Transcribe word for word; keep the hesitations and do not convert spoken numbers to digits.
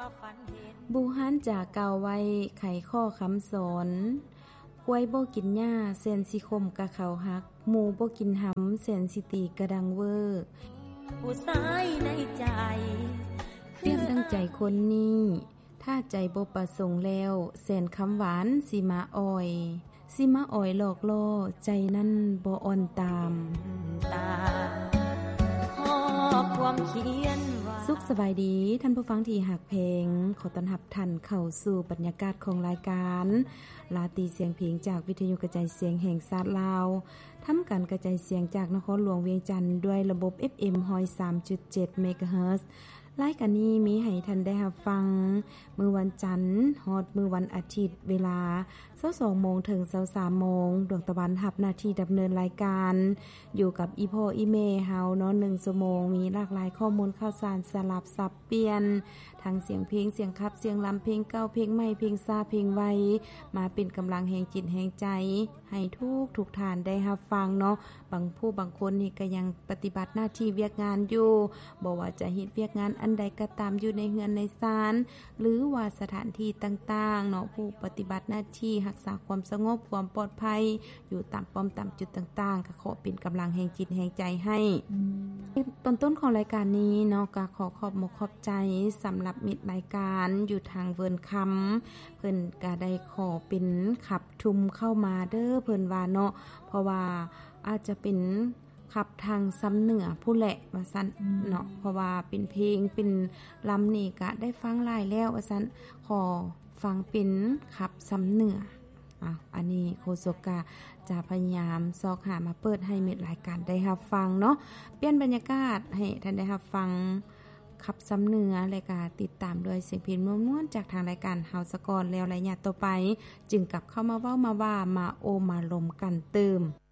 บูฮันจากเก่าไว้ไขข้อคำสอนกล้วยบ่กินหญ้าเส้นสิคมกะเขาหักหมูบ่กินหำเส้นสิตีกระดังเวอร์ผู้ชายในใจเรียบดังใจคนนี้ถ้าใจบ่ประสงค์แล้วแสนคำหวานสิมาอ่อยสิมาอ่อยหลอกล่อใจนั้นบ่อ่อนตามตาขอความเขียนสุขสบายดีท่านผู้ฟังที่หักเพลงขอต้อนรับท่านเข้าสู่บรรยากาศของรายการลาตีเสียงเพลงจากวิทยุกระจายเสียงแห่งชาติลาวทำการกระจายเสียงจากนครหลวงเวียงจันทร์ด้วยระบบ เอฟ เอ็ม หนึ่งศูนย์สามจุดเจ็ด เมกะเฮิรตซ์รายการนี้มีให้ท่านได้รับฟังมื้อวันจันทร์ฮอดมื้อวันอาทิตย์เวลา ยี่สิบสองโมงถึงยี่สิบสามโมงดวงตะวันรับหน้าที่ดำเนินรายการอยู่กับอีพ่ออีเมเฮาเนาะหนึ่งชั่วโมงมีหลากหลายข้อมูลข่าวสารสลับสับเปลี่ยนทั้งเสียงเพลงเสียงคับเสียงลำเพลงเก่าเพลงใหม่เพลงซาเพลงไวมาเป็นกำลังแห่งจิตแห่งใจให้ทุกทุกท่านได้รับฟังเนาะบางผู้บางคนนี่ก็ยังปฏิบัติหน้าที่เวียกงานอยู่บ่ว่าจะเฮ็ดเวียกงานอันใดก็ตามอยู่ในเฮือนในศาลหรือว่าสถานที่ต่างๆเนาะผู้ปฏิบัติหน้าที่รักษาความสงบความปลอดภัยอยู่ตามป้อมตามจุดต่างๆก็ขอเป็นกำลังแห่งจิตแห่งใจให้ตอนต้นของรายการนี้เนาะก็ขอขอบมกขอบใจสำหรับมิตรรายการอยู่ทางเวิร์นคำเพิ่นก็ได้ขอเป็นขับทุมเข้ามาเด้อเพิ่นว่าเนาะเพราะว่าอาจจะเป็นขับทางซ้ำเหนือผู้แหละว่าซั่นเนาะเพราะว่าเป็นเพลงเป็นลำนี่ก็ได้ฟังหลายแล้วว่าซั่นขอฟังเป็นขับซ้ำเหนืออ่ะอันนี้โฆษกก็จะพยายามซอกหามาเปิดให้มิตรรายการได้รับฟังเนาะเปลี่ยนบรรยากาศให้ท่านได้รับฟังขับซ้ำเหนือรายการติดตามด้วยเสียงเพลงม่วนๆจากทางรายการเฮาสกอนแล้วระยะต่อไปจึงกลับเข้ามาเว้ามาว่ามาโอมาลมกันเติม